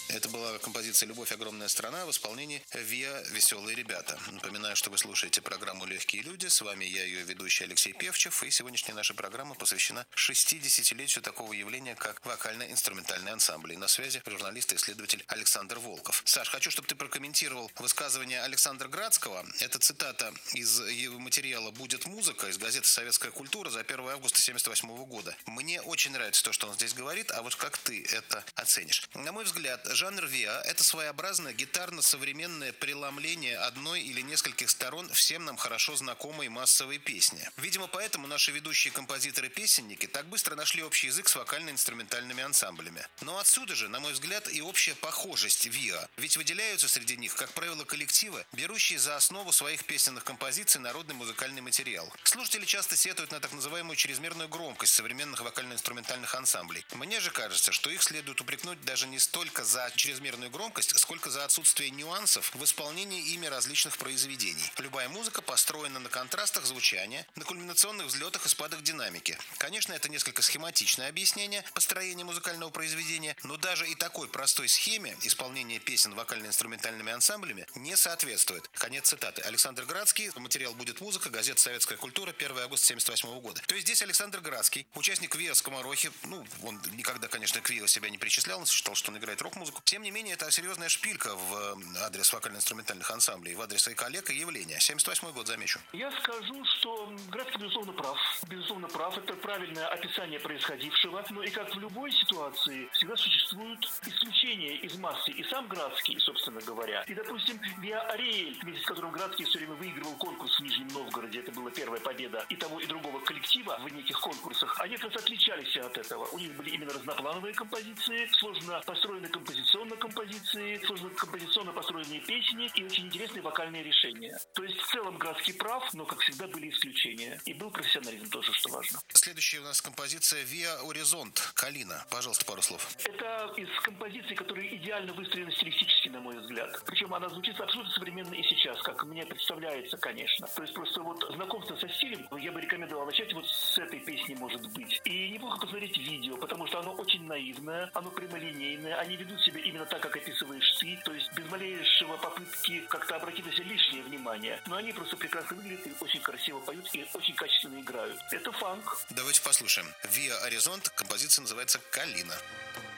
Это была композиция «Любовь. Огромная страна» в исполнении ВИА «Веселые ребята». Напоминаю, что вы слушаете программу «Легкие люди». С вами я, ее ведущий Алексей Певчев. И сегодняшняя наша программа посвящена 60-летию такого явления, как вокально-инструментальный ансамбль. И на связи журналист и исследователь Александр Волков. Саш, хочу, чтобы ты прокомментировал высказывание Александра Градского. Это цитата из его материала «Будет музыка» из газеты «Советская культура» за 1 августа 1978 года. Мне очень нравится то, что он здесь говорит, а вот как ты это оценишь? На мой взгляд, жанр ВИА – это своеобразное гитарно-современное преломление одной или нескольких сторон всем нам хорошо знакомой массовой песни. Видимо, поэтому наши ведущие композиторы-песенники так быстро нашли общий язык с вокально-инструментальными ансамблями. Но отсюда же, на мой взгляд, и общая похожесть ВИА. Ведь выделяются среди них, как правило, коллективы, берущие за основу своих песенных композиций народный музыкальный материал. Слушатели часто сетуют на так называемую чрезмерную громкость современных вокально-инструментальных ансамблей. Мне же кажется, что их следует упрекнуть даже не столько за чрезмерную громкость, сколько за отсутствие нюансов в исполнении ими различных произведений. Любая музыка построена на контрастах звучания, на кульминационных взлетах и спадах динамики. Конечно, это несколько схематичное объяснение построения музыкального произведения, но даже и такой простой схеме исполнения песен вокально-инструментальными ансамблями не соответствует. Конец цитаты. Александр Градский, материал «Будет музыка», газета «Советская культура», 1 августа 1978 года. То есть здесь Александр Градский, участник ВИА «Скоморохи», он никогда, конечно, к ВИА себя не причислял, он считал, что он играет рок-музыку. Тем не менее, это серьезная шпилька в адрес вокально-инструментальных ансамблей, в адрес и коллег, и явления. 1978 год, замечу. Я скажу, что Градский, безусловно, прав. Безусловно, прав. Это правильное описание происходившего. Но и как в любой ситуации, всегда существуют исключения из массы. И сам Градский, собственно говоря. И, допустим, ВИА «Ариэль», вместе с которым Градский все время выигрывал конкурс в Нижнем Новгороде, это была первая победа и того, и другого коллектива в неких конкурсах, они как раз отличались от этого. У них были именно разноплановые композиции, сложно построенные композиционно композиции, сложно композиционно построенные песни и очень интересные вокальные решения. То есть в целом Градский прав, но, как всегда, были исключения. И был профессионализм тоже, что важно. Следующая у нас композиция «Виа Оризонт». Калина. Пожалуйста, пару слов. Это из композиций, которые идеально выстроены стилистически, на мой взгляд. Причем она звучит абсолютно современно и сейчас, как мне представляется, конечно. То есть просто вот знакомство со стилем я бы рекомендовал начать вот с этой песни, может быть. И неплохо посмотреть видео, потому что оно очень наивное, оно прямолинейное, они ведут себя именно так, как описываешь ты, то есть без малейшего попытки как-то обратить на себя лишнее внимание. Но они просто прекрасно выглядят и очень красиво поют, и очень качественно играют. Это фанк. Давайте послушаем. «Виа Оризонт», композиция называется «Калина».